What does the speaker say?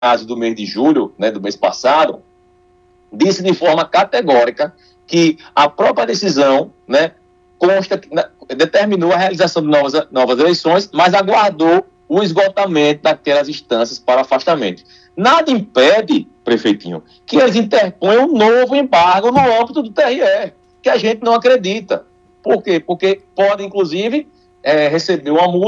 do mês de julho, né, do mês passado, disse de forma categórica que a própria decisão, né, determinou a realização de novas eleições, mas aguardou o esgotamento daquelas instâncias para afastamento. Nada impede, prefeitinho, que eles interponham um novo embargo no âmbito do TRE, que a gente não acredita. Por quê? Porque pode, inclusive, receber uma multa